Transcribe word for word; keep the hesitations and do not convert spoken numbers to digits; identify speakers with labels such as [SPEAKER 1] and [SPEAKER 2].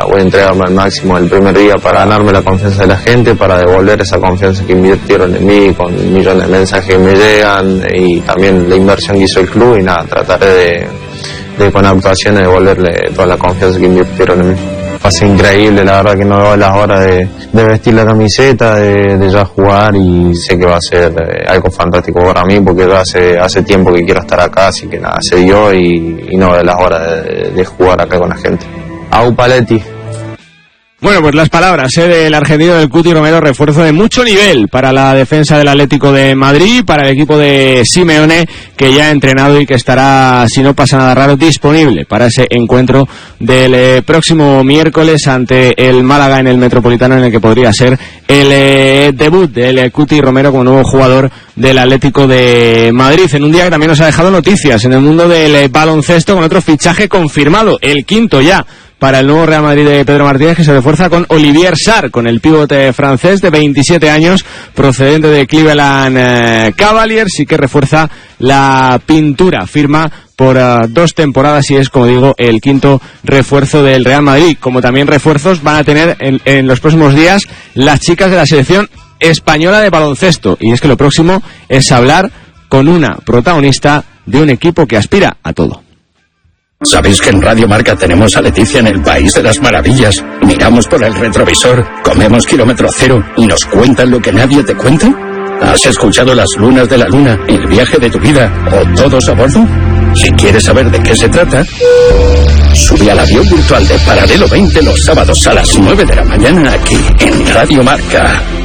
[SPEAKER 1] voy a entregarme al máximo el primer día para ganarme la confianza de la gente, para devolver esa confianza que invirtieron en mí, con millones de mensajes que me llegan y también la inversión que hizo el club, y nada, trataré de, de con actuaciones devolverle toda la confianza que invirtieron en mí. Pasa increíble, la verdad que no veo las horas de, de vestir la camiseta, de, de ya jugar, y sé que va a ser eh, algo fantástico para mí, porque ya hace, hace tiempo que quiero estar acá, así que nada, se dio y, y no veo las horas de, de jugar acá con la gente. Au Paletti.
[SPEAKER 2] Bueno, pues las palabras ¿eh? del argentino del Cuti Romero, refuerzo de mucho nivel para la defensa del Atlético de Madrid, para el equipo de Simeone, que ya ha entrenado y que estará, si no pasa nada raro, disponible para ese encuentro del eh, próximo miércoles ante el Málaga en el Metropolitano, en el que podría ser el eh, debut del eh, Cuti Romero como nuevo jugador del Atlético de Madrid, en un día que también nos ha dejado noticias en el mundo del eh, baloncesto, con otro fichaje confirmado, el quinto ya para el nuevo Real Madrid de Pedro Martínez, que se refuerza con Olivier Sarr, con el pivote francés de veintisiete años, procedente de Cleveland eh, Cavaliers, y que refuerza la pintura, firma por uh, dos temporadas, y es, como digo, el quinto refuerzo del Real Madrid. Como también refuerzos van a tener en, en los próximos días las chicas de la selección española de baloncesto, y es que lo próximo es hablar con una protagonista de un equipo que aspira a todo.
[SPEAKER 3] ¿Sabéis que en Radio Marca tenemos a Leticia en el País de las Maravillas? Miramos por el retrovisor, comemos kilómetro cero y nos cuentan lo que nadie te cuenta. ¿Has escuchado Las Lunas de la Luna, El Viaje de tu Vida o Todos a Bordo? Si quieres saber de qué se trata, sube al avión virtual de Paralelo veinte los sábados a las nueve de la mañana aquí en Radio Marca.